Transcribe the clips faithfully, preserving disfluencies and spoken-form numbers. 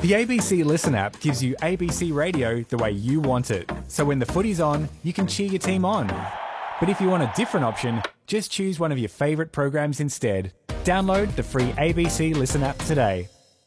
The A B C Listen app gives you A B C Radio the way you want it. So when the footy's on, you can cheer your team on. But if you want a different option, just choose one of your favourite programs instead. Download the free A B C Listen app today.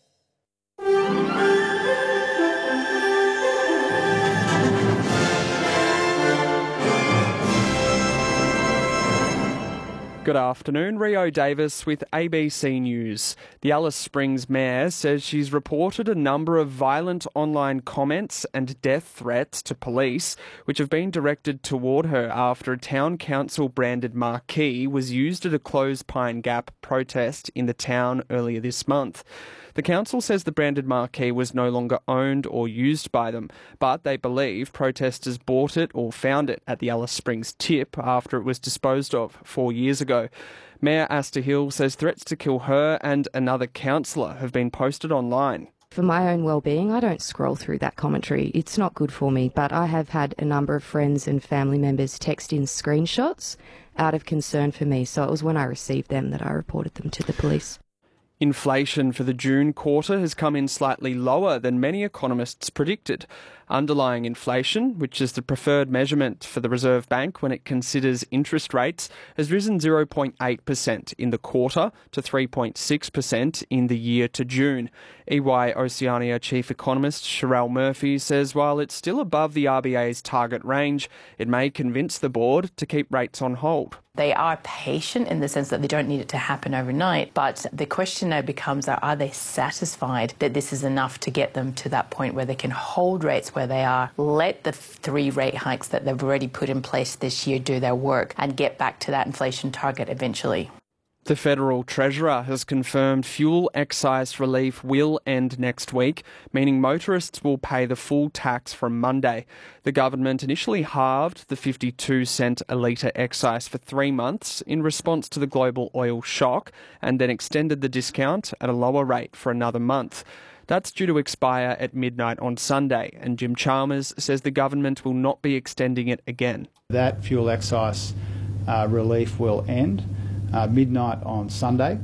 Good afternoon, Rio Davis with A B C News. The Alice Springs Mayor says she's reported a number of violent online comments and death threats to police, which have been directed toward her after a town council branded marquee was used at a closed Pine Gap protest in the town earlier this month. The council says the branded marquee was no longer owned or used by them, but they believe protesters bought it or found it at the Alice Springs tip after it was disposed of four years ago. Mayor Asta Hill says threats to kill her and another councillor have been posted online. For my own well-being, I don't scroll through that commentary. It's not good for me, but I have had a number of friends and family members text in screenshots out of concern for me, so it was when I received them that I reported them to the police. Inflation for the June quarter has come in slightly lower than many economists predicted. Underlying inflation, which is the preferred measurement for the Reserve Bank when it considers interest rates, has risen zero point eight percent in the quarter to three point six percent in the year to June. E Y Oceania Chief Economist Sherelle Murphy says while it's still above the R B A's target range, it may convince the board to keep rates on hold. They are patient in the sense that they don't need it to happen overnight, but the question now becomes, are they satisfied that this is enough to get them to that point where they can hold rates where they are, let the three rate hikes that they've already put in place this year do their work and get back to that inflation target eventually. The Federal Treasurer has confirmed fuel excise relief will end next week, meaning motorists will pay the full tax from Monday. The government initially halved the fifty-two cent a litre excise for three months in response to the global oil shock and then extended the discount at a lower rate for another month. That's due to expire at midnight on Sunday, and Jim Chalmers says the government will not be extending it again. That fuel excise uh, relief will end Uh, midnight on Sunday,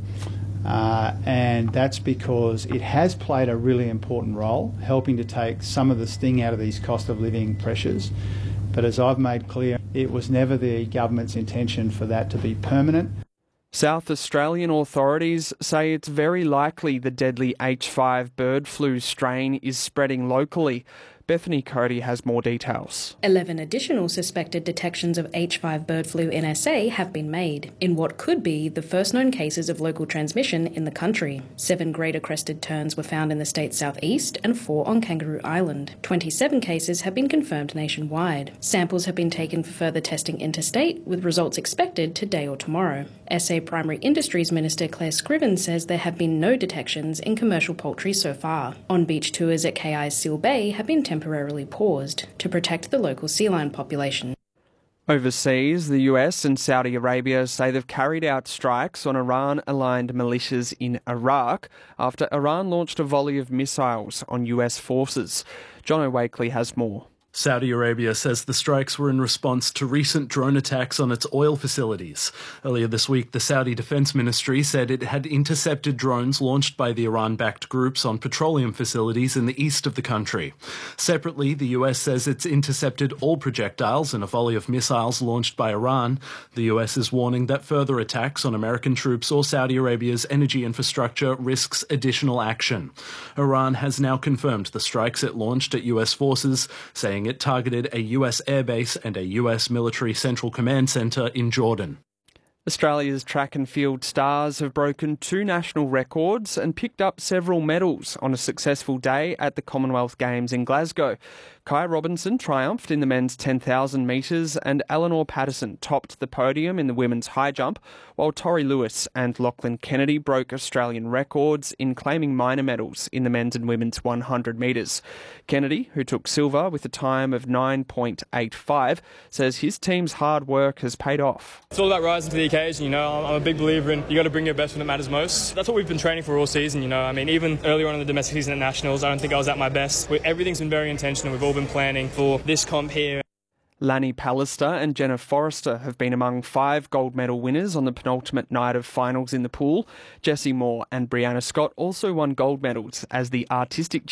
uh, and that's because it has played a really important role helping to take some of the sting out of these cost of living pressures. But as I've made clear, it was never the government's intention for that to be permanent. South Australian authorities say it's very likely the deadly H five bird flu strain is spreading locally. Bethany Cody has more details. Eleven additional suspected detections of H five bird flu in S A have been made, in what could be the first known cases of local transmission in the country. Seven greater crested terns were found in the state's southeast and four on Kangaroo Island. twenty-seven cases have been confirmed nationwide. Samples have been taken for further testing interstate, with results expected today or tomorrow. S A Primary Industries Minister Claire Scriven says there have been no detections in commercial poultry so far. On-beach tours at K I's Seal Bay have been temporarily paused to protect the local sea lion population. Overseas, the U S and Saudi Arabia say they've carried out strikes on Iran-aligned militias in Iraq after Iran launched a volley of missiles on U S forces. John O'Wakely has more. Saudi Arabia says the strikes were in response to recent drone attacks on its oil facilities. Earlier this week, the Saudi Defense Ministry said it had intercepted drones launched by the Iran-backed groups on petroleum facilities in the east of the country. Separately, the U S says it's intercepted all projectiles in a volley of missiles launched by Iran. The U S is warning that further attacks on American troops or Saudi Arabia's energy infrastructure risks additional action. Iran has now confirmed the strikes it launched at U S forces, saying it targeted a U S airbase and a U S military central command centre in Jordan. Australia's track and field stars have broken two national records and picked up several medals on a successful day at the Commonwealth Games in Glasgow. Kai Robinson triumphed in the men's ten thousand metres and Eleanor Patterson topped the podium in the women's high jump, while Tori Lewis and Lachlan Kennedy broke Australian records in claiming minor medals in the men's and women's one hundred metres. Kennedy, who took silver with a time of nine point eight five, says his team's hard work has paid off. It's all about rising to the occasion, you know. I'm a big believer in you got to bring your best when it matters most. That's what we've been training for all season, you know. I mean, even earlier on in the domestic season at Nationals, I don't think I was at my best. We, everything's been very intentional. We've all been planning for this comp here. Lanny Pallister and Jenna Forrester have been among five gold medal winners on the penultimate night of finals in the pool. Jessie Moore and Brianna Scott also won gold medals as the artistic